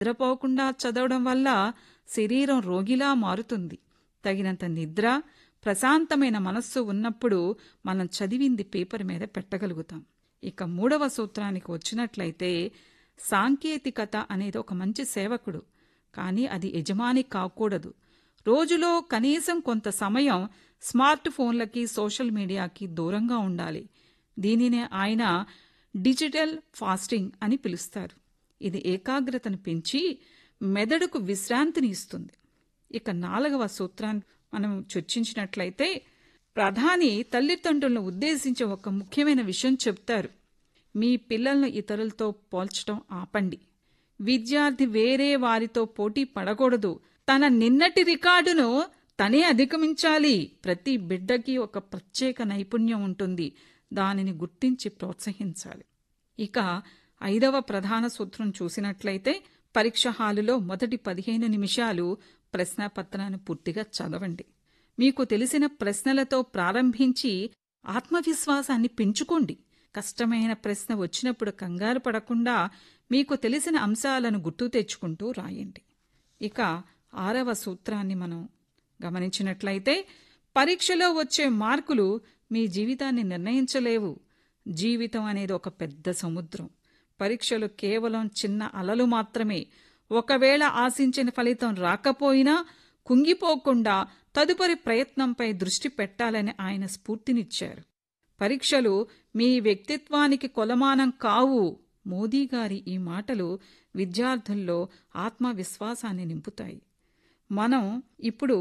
నిద్రపోకుండా చదవడం వల్ల శరీరం రోగిలా మారుతుంది. తగినంత నిద్ర, ప్రశాంతమైన మనస్సు ఉన్నప్పుడు మనం చదివింది పేపర్ మీద పెట్టగలుగుతాం. ఇక 3వ సూత్రానికి వచ్చినట్లయితే, సాంకేతికత అనేది ఒక మంచి సేవకుడు, కానీ అది యజమాని కాకూడదు. రోజులో కనీసం కొంత సమయం స్మార్ట్ ఫోన్లకి, సోషల్ మీడియాకి దూరంగా ఉండాలి. దీనినే ఆయన డిజిటల్ ఫాస్టింగ్ అని పిలుస్తారు. ఇది ఏకాగ్రతను పెంచి మెదడుకు విశ్రాంతిని ఇస్తుంది. ఇక 4వ సూత్రాన్ని మనం చర్చించినట్లయితే, ప్రధాని తల్లిదండ్రులను ఉద్దేశించి ఒక ముఖ్యమైన విషయం చెప్తారు. మీ పిల్లలను ఇతరులతో పోల్చడం ఆపండి. విద్యార్థి వేరే వారితో పోటీ పడకూడదు. తన నిన్నటి రికార్డును తనే అధిగమించాలి. ప్రతి బిడ్డకి ఒక ప్రత్యేక నైపుణ్యం ఉంటుంది. దానిని గుర్తించి ప్రోత్సహించాలి. ఇక 5వ ప్రధాన సూత్రం చూసినట్లయితే, పరీక్ష హాలులో మొదటి 15 నిమిషాలు ప్రశ్నాపత్రాన్ని పూర్తిగా చదవండి. మీకు తెలిసిన ప్రశ్నలతో ప్రారంభించి ఆత్మవిశ్వాసాన్ని పెంచుకోండి. కష్టమైన ప్రశ్న వచ్చినప్పుడు కంగారు పడకుండా మీకు తెలిసిన అంశాలను గుర్తు తెచ్చుకుంటూ రాయండి. ఇక 6వ సూత్రాన్ని మనం గమనించినట్లయితే, పరీక్షలో వచ్చే మార్కులు మీ జీవితాన్ని నిర్ణయించలేవు. జీవితం అనేది ఒక పెద్ద సముద్రం. పరీక్షలు కేవలం చిన్న అలలు మాత్రమే. ఒకవేళ ఆశించిన ఫలితం రాకపోయినా కుంగిపోకుండా తదుపరి ప్రయత్నంపై దృష్టి పెట్టాలని ఆయన స్ఫూర్తినిచ్చారు. పరీక్షలు మీ వ్యక్తిత్వానికి కొలమానం కావు. మోదీ గారి ఈ మాటలు విద్యార్థుల్లో ఆత్మవిశ్వాసాన్ని నింపుతాయి. మనం ఇప్పుడు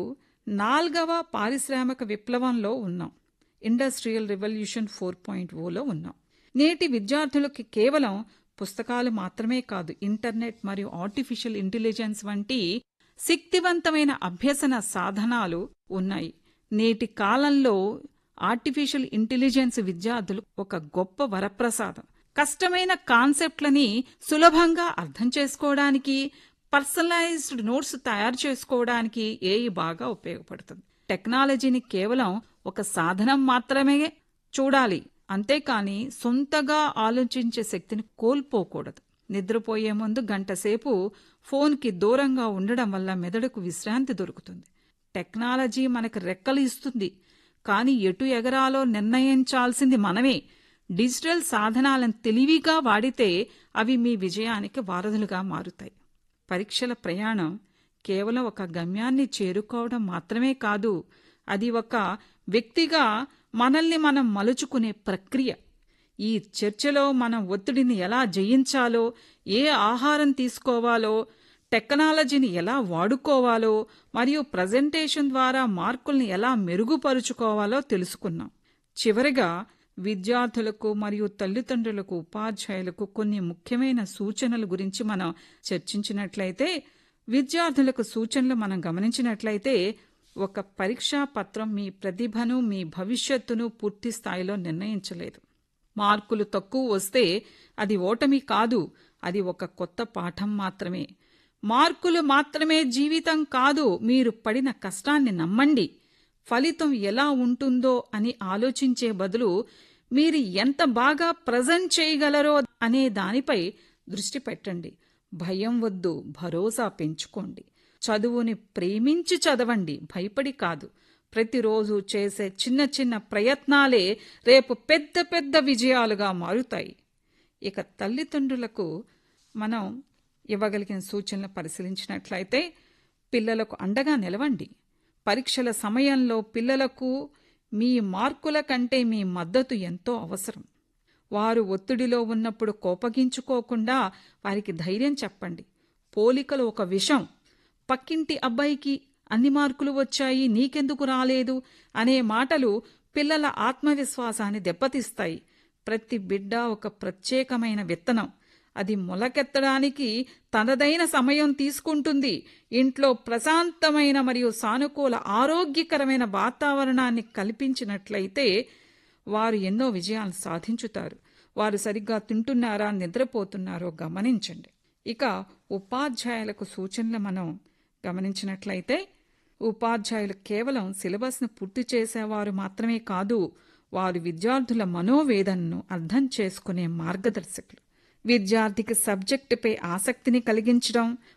4వ పారిశ్రామిక విప్లవంలో ఉన్నాం. ఇండస్ట్రియల్ రెవల్యూషన్ 4.0లో ఉన్నాం. నేటి విద్యార్థులకు కేవలం పుస్తకాలు మాత్రమే కాదు, ఇంటర్నెట్ మరియు ఆర్టిఫిషియల్ ఇంటెలిజెన్స్ వంటి శక్తివంతమైన అభ్యసన సాధనాలు ఉన్నాయి. నేటి కాలంలో ఆర్టిఫిషియల్ ఇంటెలిజెన్స్ విద్యార్థులు ఒక గొప్ప వరప్రసాదం. కష్టమైన కాన్సెప్ట్లని సులభంగా అర్థం చేసుకోవడానికి, పర్సనలైజ్డ్ నోట్స్ తయారు చేసుకోవడానికి ఏఐ బాగా ఉపయోగపడుతుంది. టెక్నాలజీని కేవలం ఒక సాధనం మాత్రమే చూడాలి, అంతేకాని సొంతగా ఆలోచించే శక్తిని కోల్పోకూడదు. నిద్రపోయే ముందు గంటసేపు ఫోన్కి దూరంగా ఉండడం వల్ల మెదడుకు విశ్రాంతి దొరుకుతుంది. టెక్నాలజీ మనకు రెక్కలు ఇస్తుంది, కానీ ఎటు ఎగరాలో నిర్ణయించాల్సింది మనమే. డిజిటల్ సాధనాలను తెలివిగా వాడితే అవి మీ విజయానికి వారధులుగా మారుతాయి. పరీక్షల ప్రయాణం కేవలం ఒక గమ్యాన్ని చేరుకోవడం మాత్రమే కాదు, అది ఒక వ్యక్తిగా మనల్ని మనం మలుచుకునే ప్రక్రియ. ఈ చర్చలో మనం ఒత్తిడిని ఎలా జయించాలో, ఏ ఆహారం తీసుకోవాలో, టెక్నాలజీని ఎలా వాడుకోవాలో మరియు ప్రజెంటేషన్ ద్వారా మార్కుల్ని ఎలా మెరుగుపరుచుకోవాలో తెలుసుకున్నాం. చివరిగా విద్యార్థులకు మరియు తల్లిదండ్రులకు, ఉపాధ్యాయులకు కొన్ని ముఖ్యమైన సూచనల గురించి మనం చర్చించినట్లయితే, విద్యార్థులకు సూచనలు మనం గమనించినట్లయితే, ఒక పరీక్షా పత్రం మీ ప్రతిభను, మీ భవిష్యత్తును పూర్తి స్థాయిలో నిర్ణయించలేదు. మార్కులు తక్కువ వస్తే అది ఓటమి కాదు, అది ఒక కొత్త పాఠం మాత్రమే. మార్కులు మాత్రమే జీవితం కాదు. మీరు పడిన కష్టాన్ని నమ్మండి. ఫలితం ఎలా ఉంటుందో అని ఆలోచించే బదులు మీరు ఎంత బాగా ప్రజెంట్ చేయగలరో అనే దానిపై దృష్టి పెట్టండి. భయం వద్దు, భరోసా పెంచుకోండి. చదువుని ప్రేమించి చదవండి, భయపడి కాదు. ప్రతిరోజు చేసే చిన్న చిన్న ప్రయత్నాలే రేపు పెద్ద పెద్ద విజయాలుగా మారుతాయి. ఇక తల్లిదండ్రులకు మనం ఇవ్వగలిగిన సూచనలు పరిశీలించినట్లయితే, పిల్లలకు అండగా నిలవండి. పరీక్షల సమయంలో పిల్లలకు మీ మార్కుల కంటే మీ మద్దతు ఎంతో అవసరం. వారు ఒత్తిడిలో ఉన్నప్పుడు కోపగించుకోకుండా వారికి ధైర్యం చెప్పండి. పోలికలు ఒక విషం. పక్కింటి అబ్బాయికి అన్ని మార్కులు వచ్చాయి, నీకెందుకు రాలేదు అనే మాటలు పిల్లల ఆత్మవిశ్వాసాన్ని దెబ్బతీస్తాయి. ప్రతి బిడ్డ ఒక ప్రత్యేకమైన విత్తనం. అది మొలకెత్తడానికి తనదైన సమయం తీసుకుంటుంది. ఇంట్లో ప్రశాంతమైన మరియు సానుకూల ఆరోగ్యకరమైన వాతావరణాన్ని కల్పించినట్లయితే వారు ఎన్నో విజయాలను సాధించుతారు. వారు సరిగ్గా తింటున్నారా, నిద్రపోతున్నారో గమనించండి. ఇక ఉపాధ్యాయులకు సూచనలు మనం గమనించినట్లయితే, ఉపాధ్యాయులు కేవలం సిలబస్ను పూర్తి చేసేవారు మాత్రమే కాదు, వారు విద్యార్థుల మనోవేదనను అర్థం చేసుకునే మార్గదర్శకులు. విద్యార్థికి సబ్జెక్టుపై ఆసక్తిని కలిగించడం